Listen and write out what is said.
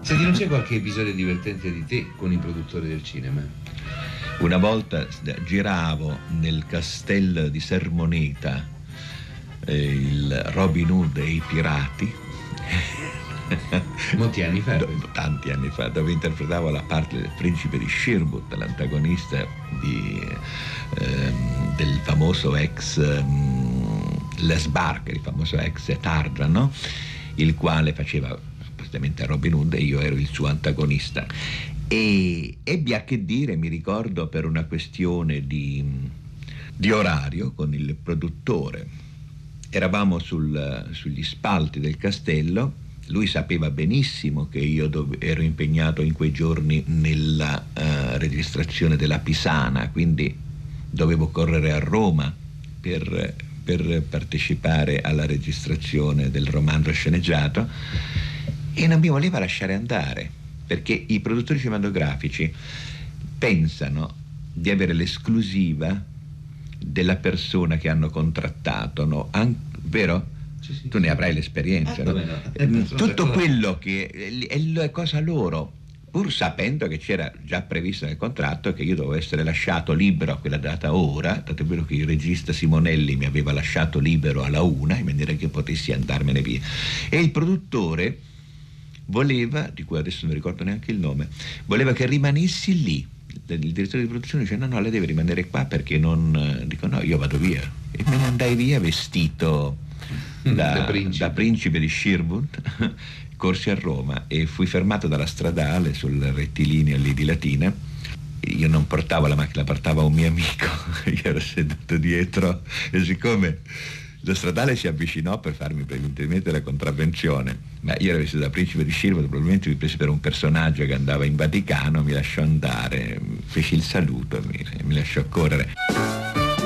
Senti, non c'è qualche episodio divertente di te con i produttori del cinema? Una volta giravo nel castello di Sermoneta il Robin Hood e i pirati. Molti anni fa? Tanti anni fa, dove interpretavo la parte del principe di Sherwood, l'antagonista del famoso ex Les Barker, il famoso ex Tarzan, no? Il quale faceva praticamente Robin Hood e io ero il suo antagonista. E ebbi a che dire, mi ricordo, per una questione di orario con il produttore. Eravamo sugli spalti del castello, lui sapeva benissimo che io ero impegnato in quei giorni nella registrazione della Pisana, quindi dovevo correre a Roma per partecipare alla registrazione del romanzo sceneggiato, e non mi voleva lasciare andare, perché i produttori cinematografici pensano di avere l'esclusiva della persona che hanno contrattato, no? Vero? Sì, tu ne avrai l'esperienza, no? Tutto quello che è la cosa loro, pur sapendo che c'era già previsto nel contratto che io dovevo essere lasciato libero a quella data ora, tanto è vero che il regista Simonelli mi aveva lasciato libero alla 1 in maniera che io potessi andarmene via, e il produttore voleva, di cui adesso non ricordo neanche il nome, voleva che rimanessi lì. Il direttore di produzione dice no, lei deve rimanere qua perché non... Dico no, io vado via, e me ne andai via vestito da principe di Sherwood. Corsi a Roma e fui fermato dalla stradale sul rettilineo lì di Latina. Io non portavo la macchina, la portava un mio amico, io ero seduto dietro, e siccome lo stradale si avvicinò per farmi preventivamente la contravvenzione, ma io ero vestito da principe di Sherwood, probabilmente mi prese per un personaggio che andava in Vaticano, mi lasciò andare, feci il saluto e mi lasciò correre.